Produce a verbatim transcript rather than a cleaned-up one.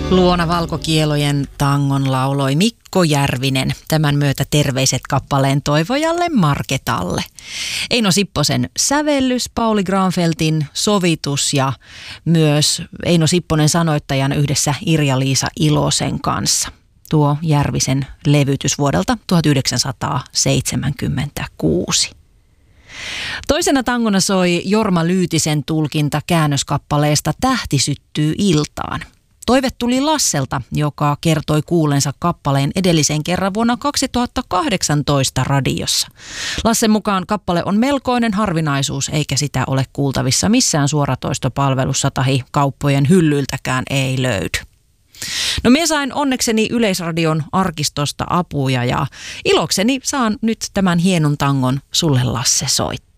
Luona valkokielojen tangon lauloi Mikko Järvinen. Tämän myötä terveiset kappaleen toivojalle Marketalle. Eino Sipposen sävellys, Pauli Granfeltin sovitus ja myös Eino Sipponen sanoittajana yhdessä Irja-Liisa Ilosen kanssa. Tuo Järvisen levytys vuodelta tuhatyhdeksänsataaseitsemänkymmentäkuusi. Toisena tangona soi Jorma Lyytisen tulkinta käännöskappaleesta Tähti syttyy iltaan. Toive tuli Lasselta, joka kertoi kuullensa kappaleen edellisen kerran vuonna kaksituhattakahdeksantoista radiossa. Lassen mukaan kappale on melkoinen harvinaisuus, eikä sitä ole kuultavissa missään suoratoistopalvelussa tai kauppojen hyllyiltäkään ei löydy. No minä sain onnekseni Yleisradion arkistosta apuja ja ilokseni saan nyt tämän hienon tangon sulle Lasse soittaa.